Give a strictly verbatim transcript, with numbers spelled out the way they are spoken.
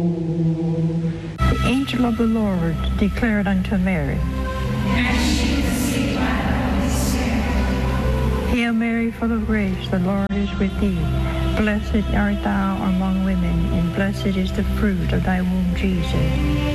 The angel of the Lord declared unto Mary, Hail Mary, full of grace, the Lord is with thee. Blessed art thou among women, and blessed is the fruit of thy womb, Jesus.